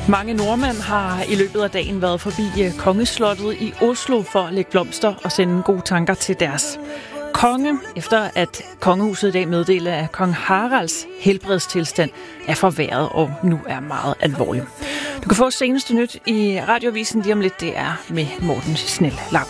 Mange nordmænd har i løbet af dagen været forbi Kongeslottet i Oslo for at lægge blomster og sende gode tanker til deres konge, efter at kongehuset i dag meddeler, at kong Haralds helbredstilstand er forværret og nu er meget alvorlig. Du kan få seneste nyt i Radioavisen lige om lidt. Det er med Morten Snell-Laug.